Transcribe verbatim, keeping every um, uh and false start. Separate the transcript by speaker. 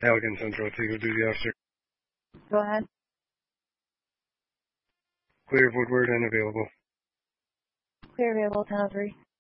Speaker 1: Allegan Central, Eagle Duty Officer.
Speaker 2: Go ahead.
Speaker 1: Clear of Woodward and available.
Speaker 2: Clear available, ten oh three.